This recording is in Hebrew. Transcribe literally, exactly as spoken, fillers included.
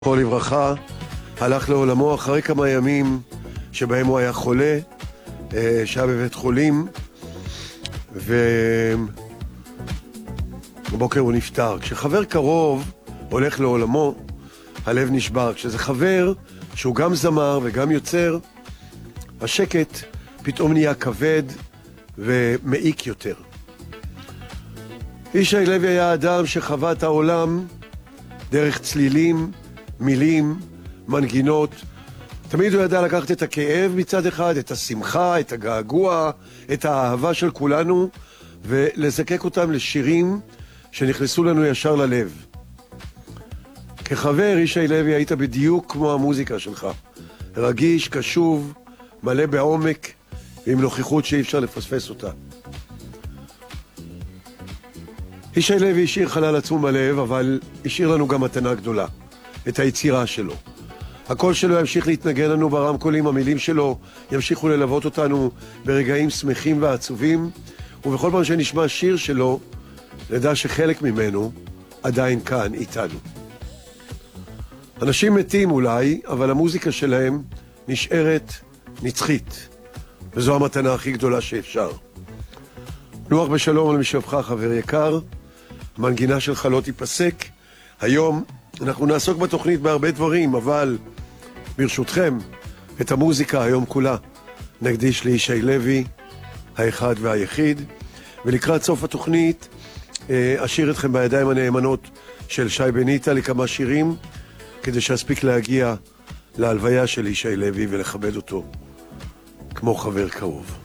פה לברכה, הלך לעולמו אחרי כמה ימים שבהם הוא היה חולה, שהיה בבית חולים, ובבוקר הוא נפטר. כשחבר קרוב הולך לעולמו, הלב נשבר. כשזה חבר שהוא גם זמר וגם יוצר, השקט פתאום נהיה כבד ומעיק יותר. ישי לוי היה אדם שחווה את העולם דרך צלילים, מילים, מנגינות. תמיד הוא ידע לקחת את הכאב מצד אחד, את השמחה, את הגעגוע, את האהבה של כולנו, ולזקק אותם לשירים שנכנסו לנו ישר ללב. כחבר, ישי לוי, היית בדיוק כמו המוזיקה שלך. רגיש, קשוב, מלא בעומק, ועם נוכחות שאי אפשר לפספס אותה. ישי לוי השאיר חלל עצום בלב, אבל השאיר לנו גם מתנה גדולה, את היצירה שלו. הקול שלו ימשיך להתנגן לנו ברמקולים, המילים שלו ימשיכו ללוות אותנו ברגעים שמחים ועצובים, ובכל פעם שנשמע שיר שלו, נדע שחלק ממנו עדיין כאן איתנו. אנשים מתים אולי, אבל המוזיקה שלהם נשארת נצחית, וזו המתנה הכי גדולה שאפשר. נוח בשלום על משאבך, חבר יקר. המנגינה שלך לא תיפסק. היום אנחנו נעסוק בתוכנית בהרבה דברים, אבל ברשותכם, את המוזיקה היום כולה נקדיש לישי לוי, האחד והיחיד. ולקראת סוף התוכנית אשאיר אתכם בידיים הנאמנות של שי בניטה לכמה שירים, כדי שאספיק להגיע להלוויה של ישי לוי ולכבד אותו כמו חבר קרוב.